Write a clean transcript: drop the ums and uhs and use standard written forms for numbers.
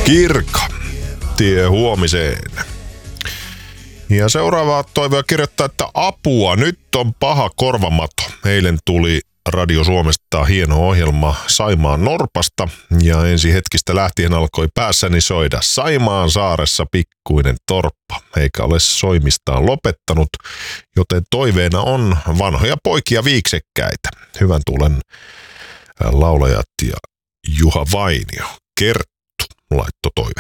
Kirkka, tie huomiseen. Ja seuraava toivoja kirjoittaa, että apua, nyt on paha korvamato. Eilen tuli Radio Suomesta hieno ohjelma Saimaan Norpasta ja ensi hetkistä lähtien alkoi päässäni soida Saimaan saaressa pikkuinen torppa, eikä ole soimistaan lopettanut, joten toiveena on vanhoja poikia viiksekkäitä. Hyvän tuulen laulajat ja Juha Vainio. Kerttu laitto toivetta.